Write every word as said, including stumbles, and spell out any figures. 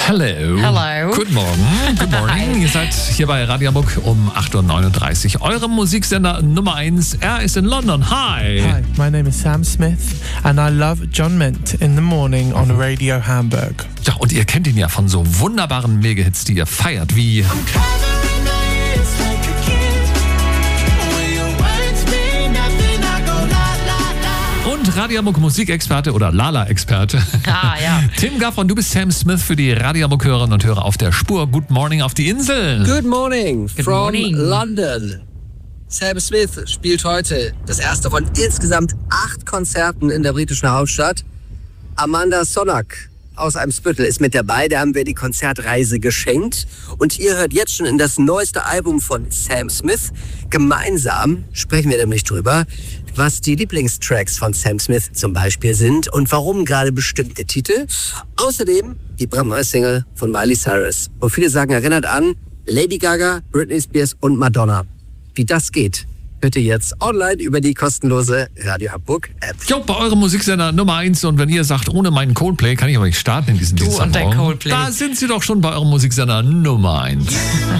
Hello. Hello. Guten Morgen. Good morning. Ihr seid hier bei Radio Hamburg um acht Uhr neununddreißig. Eurem Musiksender Nummer eins. Er ist in London. Hi. Hi, my name is Sam Smith and I love John Mint in the morning on Radio Hamburg. Ja, und ihr kennt ihn ja von so wunderbaren Mega-Hits, die ihr feiert, wie und Radio Hamburg Musikexperte oder Lala-Experte. Ah, ja. Tim Gaffron, du bist Sam Smith für die Radio Hamburg Hörerinnen und Hörer auf der Spur. Good morning auf die Insel. Good morning Good from morning. London. Sam Smith spielt heute das erste von insgesamt acht Konzerten in der britischen Hauptstadt. Amanda Sonak aus Eimsbüttel ist mit dabei. Da haben wir die Konzertreise geschenkt. Und ihr hört jetzt schon in das neueste Album von Sam Smith. Gemeinsam sprechen wir nämlich drüber, was die Lieblingstracks von Sam Smith zum Beispiel sind und warum gerade bestimmte Titel. Außerdem die brandneue Single von Miley Cyrus. Und viele sagen, erinnert an Lady Gaga, Britney Spears und Madonna. Wie das geht, hört ihr jetzt online über die kostenlose Radio Hamburg App. Jo, bei eurem Musiksender Nummer eins. Und wenn ihr sagt, ohne meinen Coldplay kann ich aber nicht starten in diesem Du und dein Dienstagmorgen, Coldplay. da sind sie doch schon bei eurem Musiksender Nummer eins.